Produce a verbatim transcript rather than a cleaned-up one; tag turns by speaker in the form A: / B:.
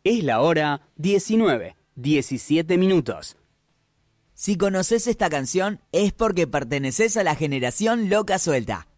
A: Es la hora diecinueve, diecisiete minutos.
B: Si conoces esta canción es porque perteneces a la generación loca suelta.